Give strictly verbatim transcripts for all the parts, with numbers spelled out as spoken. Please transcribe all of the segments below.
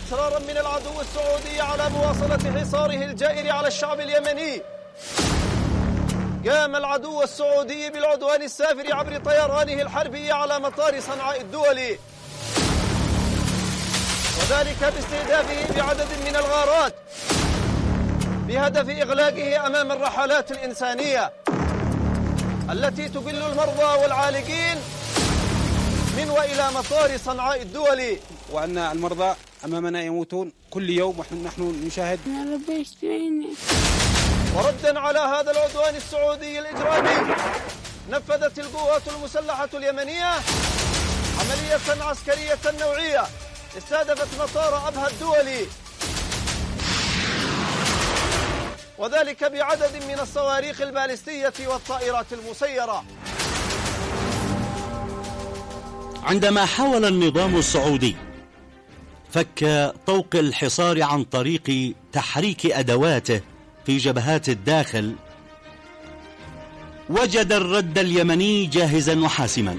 إصرارا من العدو السعودي على مواصلة حصاره الجائر على الشعب اليمني، قام العدو السعودي بالعدوان السافر عبر طيرانه الحربي على مطار صنعاء الدولي، وذلك باستهدافه بعدد من الغارات بهدف إغلاقه أمام الرحلات الإنسانية التي تقل المرضى والعالقين من وإلى مطار صنعاء الدولي. وأن المرضى أمامنا يموتون كل يوم ونحن نشاهد. وردا على هذا العدوان السعودي الإجرامي، نفذت القوات المسلحة اليمنية عملية عسكرية نوعية استهدفت مطار أبها الدولي، وذلك بعدد من الصواريخ البالستية والطائرات المسيرة. عندما حاول النظام السعودي فك طوق الحصار عن طريق تحريك أدواته في جبهات الداخل، وجد الرد اليمني جاهزا وحاسما.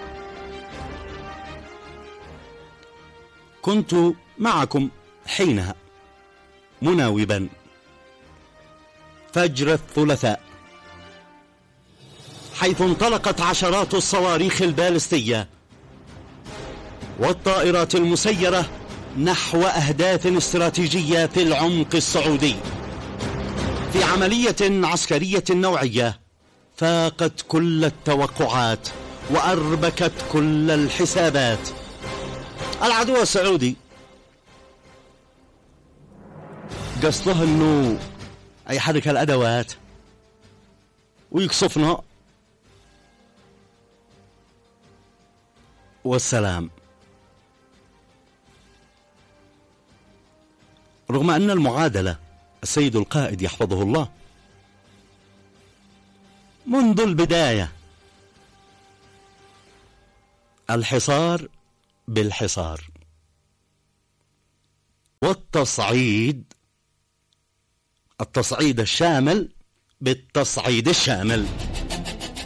كنت معكم حينها مناوبا فجر الثلاثاء، حيث انطلقت عشرات الصواريخ البالستية والطائرات المسيرة نحو أهداف استراتيجية في العمق السعودي، في عملية عسكرية نوعية فاقت كل التوقعات وأربكت كل الحسابات. العدو السعودي قصده أنه يحرك الأدوات ويقصفنا والسلام، رغم أن المعادلة السيد القائد يحفظه الله منذ البداية الحصار بالحصار والتصعيد، التصعيد الشامل بالتصعيد الشامل.